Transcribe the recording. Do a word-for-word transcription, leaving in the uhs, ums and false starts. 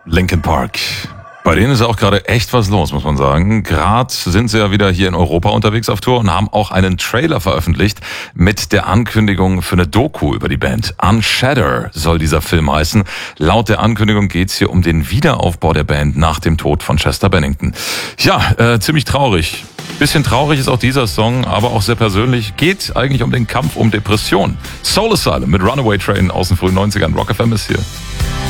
Linkin Park. Bei denen ist auch gerade echt was los, muss man sagen. Gerade sind sie ja wieder hier in Europa unterwegs auf Tour und haben auch einen Trailer veröffentlicht mit der Ankündigung für eine Doku über die Band. Unshatter soll dieser Film heißen. Laut der Ankündigung geht's hier um den Wiederaufbau der Band nach dem Tod von Chester Bennington. Ja, äh, ziemlich traurig. Bisschen traurig ist auch dieser Song, aber auch sehr persönlich. Geht eigentlich um den Kampf um Depression. Soul Asylum mit Runaway Train aus den frühen neunzigern. Rock F M ist hier.